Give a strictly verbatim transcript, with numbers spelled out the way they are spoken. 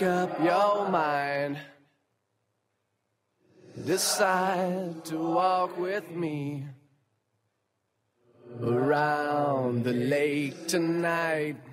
Up your mind. Decide to walk with me around the lake tonight.